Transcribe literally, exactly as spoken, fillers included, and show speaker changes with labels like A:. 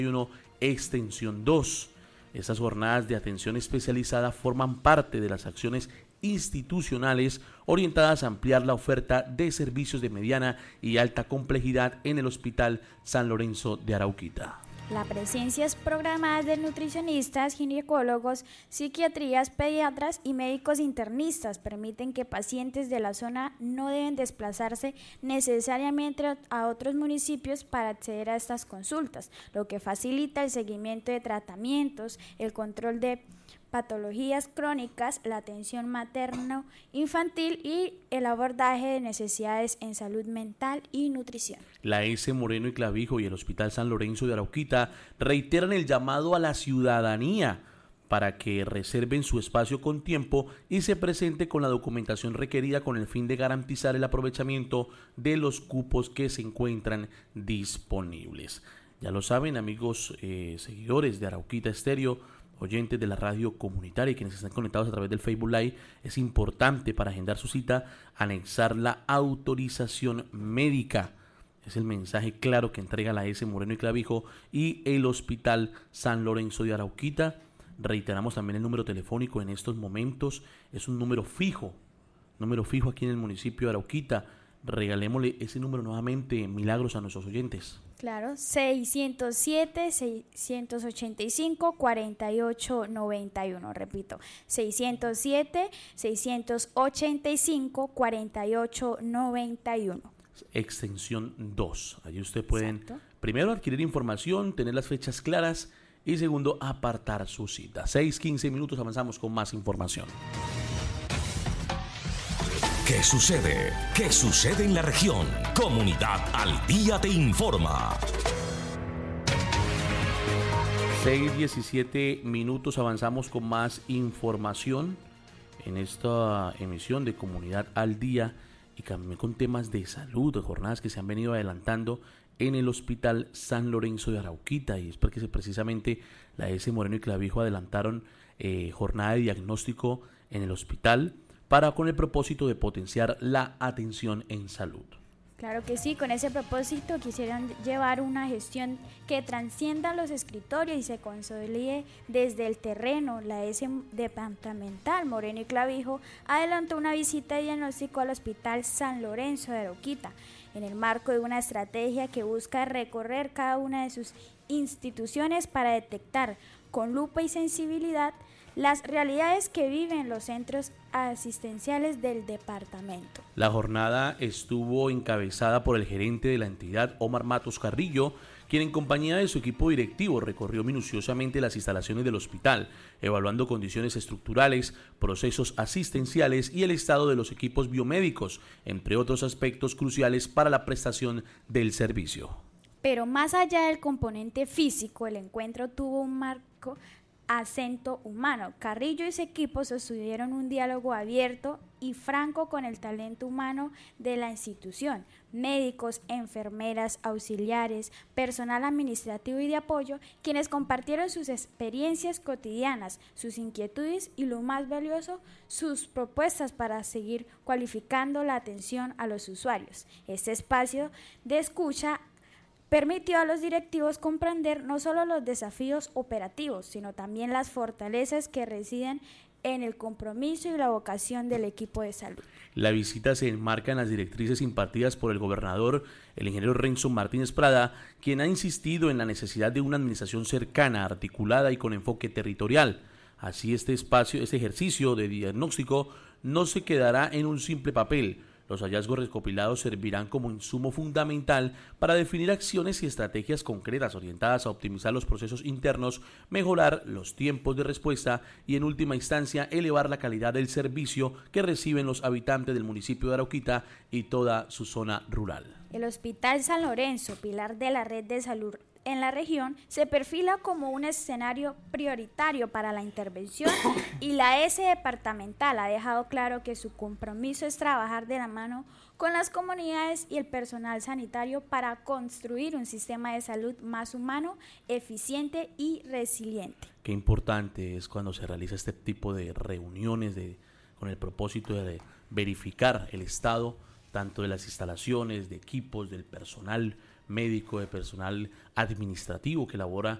A: uno, extensión dos. Estas jornadas de atención especializada forman parte de las acciones institucionales orientadas a ampliar la oferta de servicios de mediana y alta complejidad en el Hospital San Lorenzo de Arauquita.
B: La presencia es programada de nutricionistas, ginecólogos, psiquiatrías, pediatras y médicos internistas. Permiten que pacientes de la zona no deben desplazarse necesariamente a otros municipios para acceder a estas consultas, lo que facilita el seguimiento de tratamientos, el control de patologías crónicas, la atención materno-infantil y el abordaje de necesidades en salud mental y nutrición.
A: La S. Moreno y Clavijo y el Hospital San Lorenzo de Arauquita reiteran el llamado a la ciudadanía para que reserven su espacio con tiempo y se presente con la documentación requerida con el fin de garantizar el aprovechamiento de los cupos que se encuentran disponibles. Ya lo saben, amigos eh, seguidores de Arauquita Estéreo, oyentes de la radio comunitaria y quienes están conectados a través del Facebook Live, es importante para agendar su cita anexar la autorización médica. Es el mensaje claro que entrega la S. Moreno y Clavijo y el Hospital San Lorenzo de Arauquita. Reiteramos también el número telefónico en estos momentos, es un número fijo, número fijo aquí en el municipio de Arauquita. Regalémosle ese número nuevamente, milagros, a nuestros oyentes.
B: Claro, seiscientos siete, seiscientos ochenta y cinco, cuarenta y ocho noventa y uno, repito, seiscientos siete, seiscientos ochenta y cinco, cuarenta y ocho noventa y uno.
A: Extensión dos, allí usted pueden
B: Exacto.
A: Primero adquirir información, tener las fechas claras y segundo apartar su cita. seis, quince minutos, avanzamos con más información.
C: ¿Qué sucede? ¿Qué sucede en la región? Comunidad al Día te informa.
A: seis, diecisiete minutos, avanzamos con más información en esta emisión de Comunidad al Día y también con temas de salud, de jornadas que se han venido adelantando en el Hospital San Lorenzo de Arauquita, y es porque precisamente la S. Moreno y Clavijo adelantaron eh, jornada de diagnóstico en el hospital para con el propósito de potenciar la atención en salud.
B: Claro que sí, con ese propósito quisieran llevar una gestión que trascienda los escritorios y se consolide desde el terreno. La S departamental Moreno y Clavijo adelantó una visita de diagnóstico al Hospital San Lorenzo de Arauquita, en el marco de una estrategia que busca recorrer cada una de sus instituciones para detectar con lupa y sensibilidad las realidades que viven los centros asistenciales del departamento.
A: La jornada estuvo encabezada por el gerente de la entidad, Omar Matos Carrillo, quien en compañía de su equipo directivo recorrió minuciosamente las instalaciones del hospital, evaluando condiciones estructurales, procesos asistenciales y el estado de los equipos biomédicos, entre otros aspectos cruciales para la prestación del servicio.
B: Pero más allá del componente físico, el encuentro tuvo un marco acento humano. Carrillo y su equipo sostuvieron un diálogo abierto y franco con el talento humano de la institución, médicos, enfermeras, auxiliares, personal administrativo y de apoyo, quienes compartieron sus experiencias cotidianas, sus inquietudes y, lo más valioso, sus propuestas para seguir cualificando la atención a los usuarios. Este espacio de escucha permitió a los directivos comprender no solo los desafíos operativos, sino también las fortalezas que residen en el compromiso y la vocación del equipo de salud.
A: La visita se enmarca en las directrices impartidas por el gobernador, el ingeniero Renzo Martínez Prada, quien ha insistido en la necesidad de una administración cercana, articulada y con enfoque territorial. Así, este espacio, este ejercicio de diagnóstico no se quedará en un simple papel. Los hallazgos recopilados servirán como insumo fundamental para definir acciones y estrategias concretas orientadas a optimizar los procesos internos, mejorar los tiempos de respuesta y, en última instancia, elevar la calidad del servicio que reciben los habitantes del municipio de Arauquita y toda su zona rural.
B: El Hospital San Lorenzo, pilar de la red de salud en la región, se perfila como un escenario prioritario para la intervención y la S departamental ha dejado claro que su compromiso es trabajar de la mano con las comunidades y el personal sanitario para construir un sistema de salud más humano, eficiente y resiliente.
A: Qué importante es cuando se realiza este tipo de reuniones de, con el propósito de verificar el estado tanto de las instalaciones, de equipos, del personal médico, de personal administrativo que labora